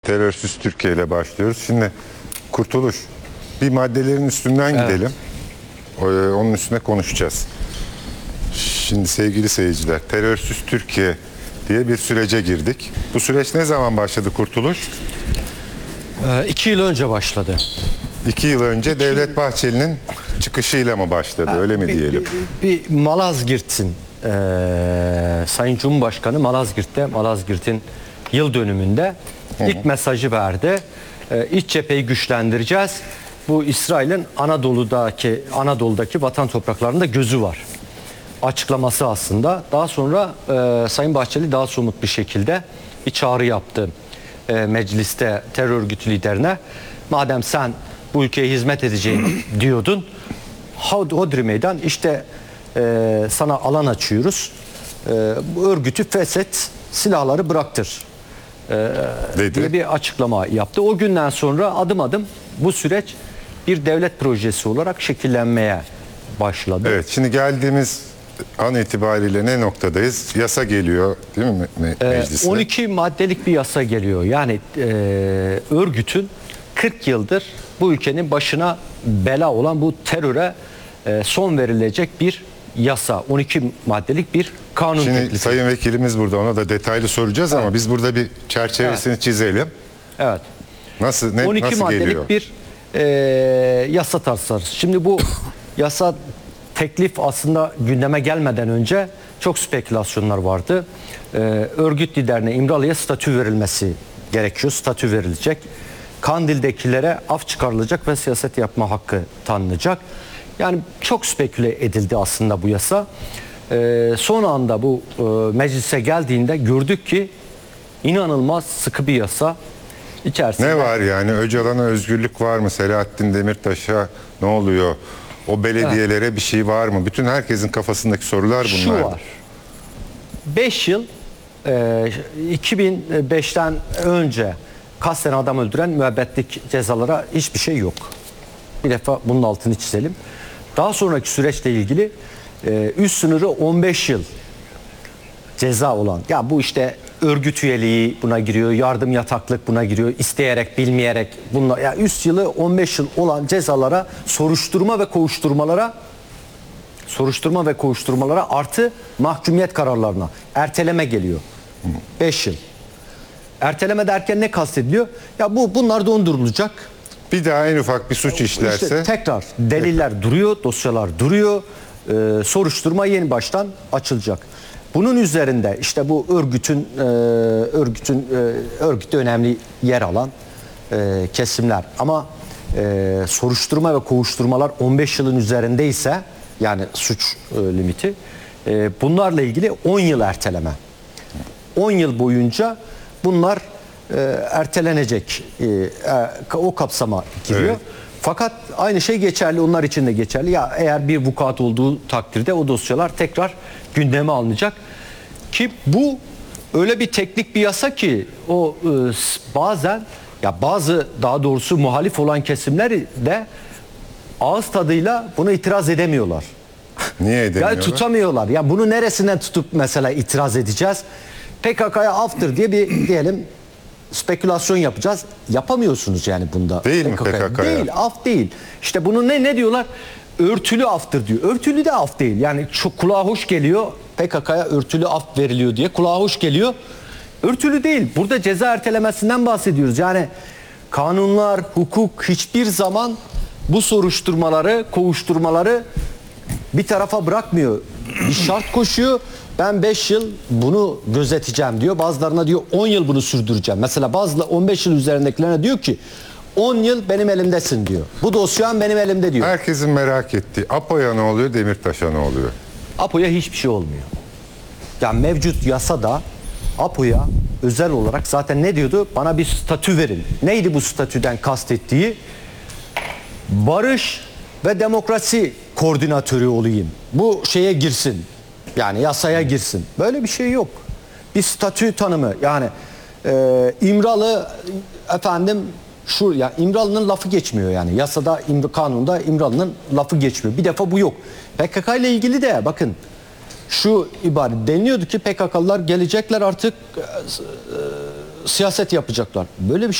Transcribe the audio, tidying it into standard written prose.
terörsüz Türkiye ile başlıyoruz. Şimdi Kurtuluş, bir maddelerin üstünden gidelim. Onun üstüne konuşacağız. Şimdi sevgili seyirciler, terörsüz Türkiye diye bir sürece girdik. Bu süreç ne zaman başladı Kurtuluş? 2 yıl önce başladı. 2 yıl önce Devlet Bahçeli'nin çıkışıyla mı başladı, öyle mi diyelim? Bir Malazgirt'in Sayın Cumhurbaşkanı Malazgirt'in yıl dönümünde ilk mesajı verdi. İç cepheyi güçlendireceğiz. Bu İsrail'in Anadolu'daki vatan topraklarında gözü var açıklaması aslında. Daha sonra Sayın Bahçeli daha somut bir şekilde bir çağrı yaptı mecliste terör örgütü liderine. Madem sen bu ülkeye hizmet edeceğini diyordun, hodri meydan işte sana alan açıyoruz. Bu örgütü feshet, silahları bıraktır diye bir açıklama yaptı. O günden sonra adım adım bu süreç bir devlet projesi olarak şekillenmeye başladı. Evet, şimdi geldiğimiz an itibariyle ne noktadayız? Yasa geliyor değil mi meclise? 12 maddelik bir yasa geliyor. Yani örgütün 40 yıldır bu ülkenin başına bela olan bu teröre son verilecek bir yasa. 12 maddelik bir kanun Şimdi teklifi. Sayın Vekilimiz burada, ona da detaylı soracağız ama biz burada bir çerçevesini çizelim. Evet. Nasıl 12 maddelik geliyor? bir yasa tasarısı. Şimdi bu yasa teklif aslında gündeme gelmeden önce çok spekülasyonlar vardı. Örgüt liderine, İmralı'ya statü verilmesi gerekiyor. Statü verilecek. Kandil'dekilere af çıkarılacak ve siyaset yapma hakkı tanınacak. Yani çok speküle edildi aslında bu yasa. Son anda bu meclise geldiğinde gördük ki inanılmaz sıkı bir yasa. İçerisinde Ne var yani? Öcalan'a özgürlük var mı? Selahattin Demirtaş'a ne oluyor? O belediyelere bir şey var mı? Bütün herkesin kafasındaki sorular bunlar. Şu var. 5 yıl 2005'ten önce kasten adam öldüren müebbetlik cezalara hiçbir şey yok. Bir defa bunun altını çizelim. Daha sonraki süreçle ilgili üst sınırı 15 yıl ceza olan. Ya bu işte örgüt üyeliği buna giriyor, yardım yataklık buna giriyor, isteyerek, bilmeyerek bunlar. Ya üst yılı 15 yıl olan cezalara, soruşturma ve kovuşturmalara artı mahkumiyet kararlarına erteleme geliyor. 5 yıl. Erteleme derken ne kastediliyor? Ya bunlar dondurulacak. Bir daha en ufak bir suç işlerse İşte tekrar deliller duruyor, dosyalar duruyor. Soruşturma yeni baştan açılacak. Bunun üzerinde işte bu örgütte önemli yer alan kesimler ama soruşturma ve kovuşturmalar 15 yılın üzerindeyse yani suç limiti bunlarla ilgili 10 yıl erteleme. 10 yıl boyunca bunlar ertelenecek. O kapsama giriyor. Evet. Fakat aynı şey geçerli, onlar için de geçerli. Ya eğer bir vukuat olduğu takdirde o dosyalar tekrar gündeme alınacak. Ki bu öyle bir teknik bir yasa ki o bazen daha doğrusu muhalif olan kesimler de ağız tadıyla buna itiraz edemiyorlar. niye edemiyorlar? Yani tutamıyorlar. Ya bunu neresinden tutup mesela itiraz edeceğiz? PKK'ya aftır diye bir diyelim spekülasyon yapacağız. Yapamıyorsunuz yani bunda. Değil mi PKK'ya? Değil, af değil. İşte bunu ne diyorlar? Örtülü aftır diyor. Örtülü de af değil. Yani çok kulağa hoş geliyor. PKK'ya örtülü af veriliyor diye kulağa hoş geliyor. Örtülü değil. Burada ceza ertelemesinden bahsediyoruz. Yani kanunlar, hukuk hiçbir zaman bu soruşturmaları, kovuşturmaları bir tarafa bırakmıyor. Bir şart koşuyor. Ben 5 yıl bunu gözeteceğim diyor. Bazılarına diyor 10 yıl bunu sürdüreceğim. Mesela bazı 15 yıl üzerindekilerine diyor ki 10 yıl benim elimdesin diyor. Bu dosyan benim elimde diyor. Herkesin merak ettiği APO'ya ne oluyor, Demirtaş'a ne oluyor? APO'ya hiçbir şey olmuyor. Yani mevcut yasada APO'ya özel olarak zaten ne diyordu? Bana bir statü verin. Neydi bu statüden kastettiği? Barış ve demokrasi koordinatörü olayım. Bu şeye girsin. Yani yasaya girsin. Böyle bir şey yok. Bir statü tanımı yani İmralı ya İmralı'nın lafı geçmiyor yani. Yasada, kanunda İmralı'nın lafı geçmiyor. Bir defa bu yok. PKK ile ilgili de bakın şu ibare deniliyordu ki PKK'lılar gelecekler artık siyaset yapacaklar. Böyle bir